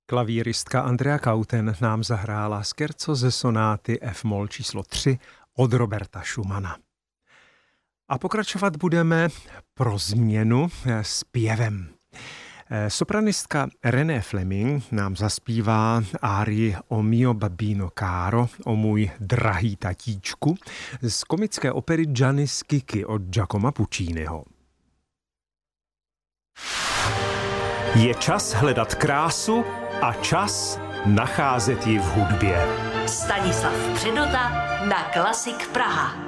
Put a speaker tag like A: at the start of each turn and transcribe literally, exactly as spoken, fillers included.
A: Klavíristka Andrea Kauten nám zahrála scherzo ze sonáty F-moll číslo tři od Roberta Schumana. A pokračovat budeme pro změnu zpěvem. Sopranistka Renée Fleming nám zaspívá árii O mio babbino caro, o můj drahý tatíčku, z komické opery Gianni Schicchi od Giacomo Pucciniho.
B: Je čas hledat krásu a čas nacházet ji v hudbě.
C: Stanislav Předota na Klasik Praha.